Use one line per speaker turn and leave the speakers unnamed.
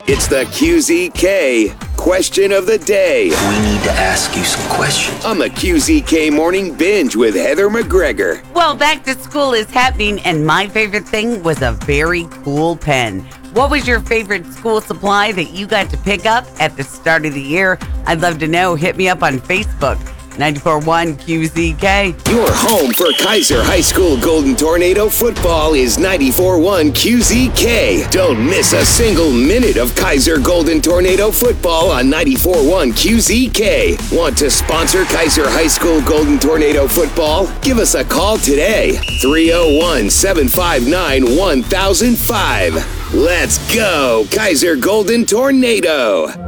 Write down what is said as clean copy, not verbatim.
It's the QZK Question of the Day
We need to ask you some questions.
on the QZK Morning Binge with Heather McGregor.
Well, back to school is happening, and my favorite thing was a very cool pen. What was your favorite school supply that you got to pick up at the start of the year? I'd love to know. Hit me up on Facebook. 94.1 QZK.
Your home for Kaiser High School Golden Tornado football is 94.1 QZK. Don't miss a single minute of Kaiser Golden Tornado football on 94.1 QZK. Want to sponsor Kaiser High School Golden Tornado football? Give us a call today. 301-759-1005. Let's go, Kaiser Golden Tornado.